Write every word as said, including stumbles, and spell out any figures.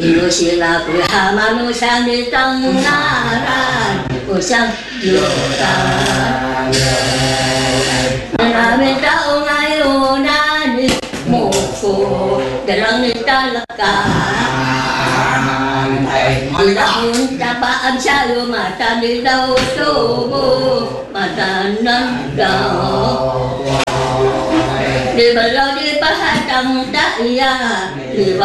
Sila kuya manusia di tangan usang jutaan Nami tao ngayon ni muko dalang nitalakan Ilahun tapaan sa'yo mata di daw tubo mata ng daw Di balaw di pahatang daya